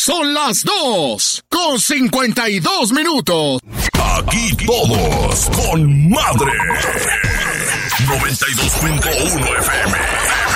Son las 2:52. Aquí todos con madre. 92.1 FM.